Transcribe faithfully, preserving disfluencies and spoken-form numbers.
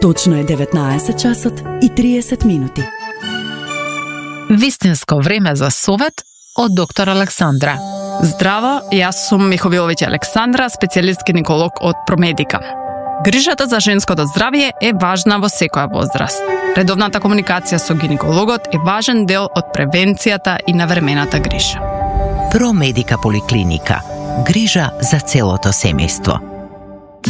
Точно е деветнаесет часот и триесет минути. Вистинско време за совет од доктор Александра. Здраво, јас сум Миховиловиќ Александра, специјалист гинеколог од Промедика. Грижата за женското здравје е важна во секоја возраст. Редовната комуникација со гинекологот е важен дел од превенцијата и навремената грижа. Промедика поликлиника. Грижа за целото семејство.